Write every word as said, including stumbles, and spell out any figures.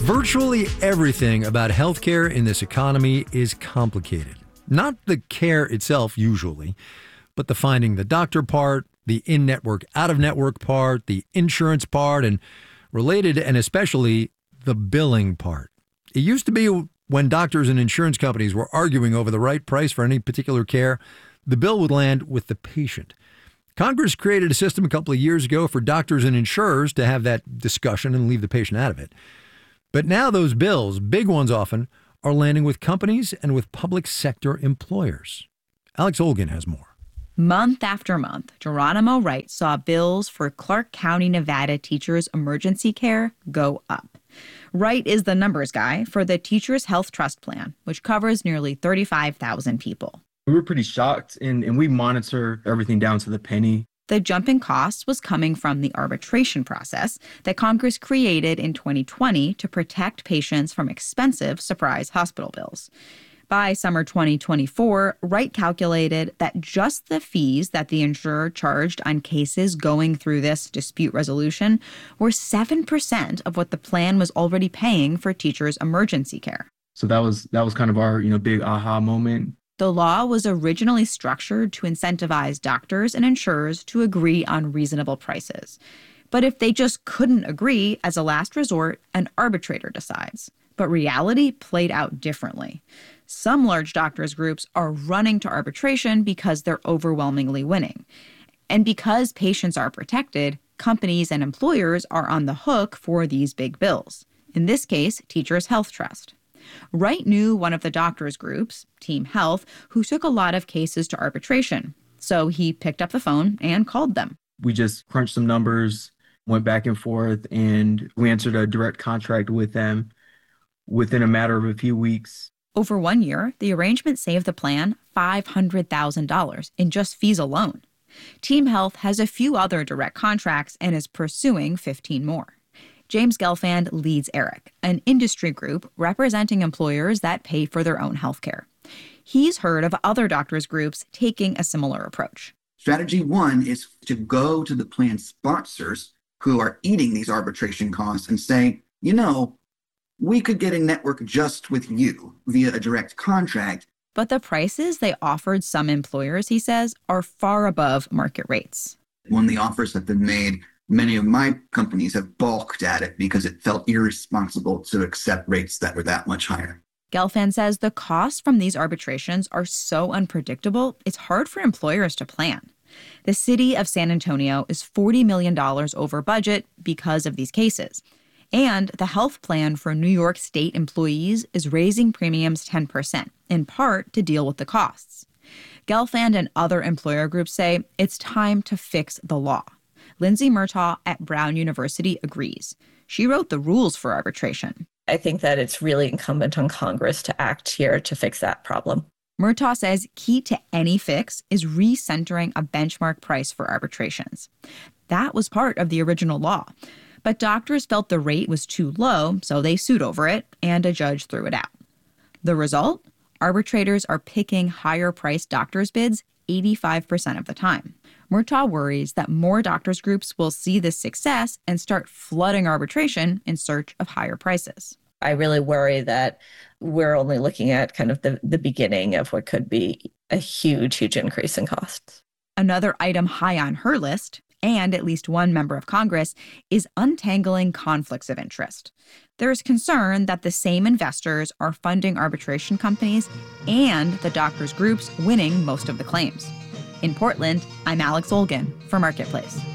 Virtually everything about healthcare in this economy is complicated. Not the care itself, usually, but the finding the doctor part, the in-network, out-of-network part, the insurance part, and related and especially the billing part. It used to be when doctors and insurance companies were arguing over the right price for any particular care, the bill would land with the patient. Congress created a system a couple of years ago for doctors and insurers to have that discussion and leave the patient out of it. But now those bills, big ones often, are landing with companies and with public sector employers. Alex Olgin has more. Month after month, Geronimo Wright saw bills for Clark County, Nevada teachers' emergency care go up. Wright is the numbers guy for the Teachers Health Trust Plan, which covers nearly thirty-five thousand people. We were pretty shocked, and, and we monitor everything down to the penny. The jump in costs was coming from the arbitration process that Congress created in twenty twenty to protect patients from expensive surprise hospital bills. By summer twenty twenty-four, Wright calculated that just the fees that the insurer charged on cases going through this dispute resolution were seven percent of what the plan was already paying for teachers' emergency care. So that was that was kind of our, you know, big aha moment. The law was originally structured to incentivize doctors and insurers to agree on reasonable prices. But if they just couldn't agree, as a last resort, an arbitrator decides. But reality played out differently. Some large doctors' groups are running to arbitration because they're overwhelmingly winning. And because patients are protected, companies and employers are on the hook for these big bills. In this case, Teachers Health Trust. Wright knew one of the doctors' groups, Team Health, who took a lot of cases to arbitration. So he picked up the phone and called them. We just crunched some numbers, went back and forth, and we entered a direct contract with them within a matter of a few weeks. Over one year, the arrangement saved the plan five hundred thousand dollars in just fees alone. Team Health has a few other direct contracts and is pursuing fifteen more. James Gelfand leads ERIC, an industry group representing employers that pay for their own health care. He's heard of other doctors' groups taking a similar approach. Strategy one is to go to the plan sponsors who are eating these arbitration costs and say, you know, we could get a network just with you via a direct contract. But the prices they offered some employers, he says, are far above market rates. When the offers have been made, many of my companies have balked at it because it felt irresponsible to accept rates that were that much higher. Gelfand says the costs from these arbitrations are so unpredictable, it's hard for employers to plan. The city of San Antonio is forty million dollars over budget because of these cases. And the health plan for New York State employees is raising premiums ten percent, in part to deal with the costs. Gelfand and other employer groups say it's time to fix the law. Lindsay Murtaugh at Brown University agrees. She wrote the rules for arbitration. I think that it's really incumbent on Congress to act here to fix that problem. Murtaugh says key to any fix is recentering a benchmark price for arbitrations. That was part of the original law. But doctors felt the rate was too low, so they sued over it, and a judge threw it out. The result? Arbitrators are picking higher-priced doctors' bids eighty-five percent of the time. Murtaugh worries that more doctors' groups will see this success and start flooding arbitration in search of higher prices. I really worry that we're only looking at kind of the, the beginning of what could be a huge, huge increase in costs. Another item high on her list, and at least one member of Congress, is untangling conflicts of interest. There's concern that the same investors are funding arbitration companies and the doctors' groups winning most of the claims. In Portland, I'm Alex Olgin for Marketplace.